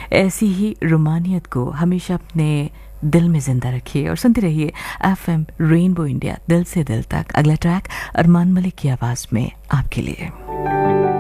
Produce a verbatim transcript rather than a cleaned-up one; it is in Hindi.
ऐसी ही रोमानियत को हमेशा अपने दिल में जिंदा रखिए और सुनते रहिए एफ एम रेनबो इंडिया, दिल से दिल तक। अगला ट्रैक अरमान मलिक की आवाज़ में आपके लिए।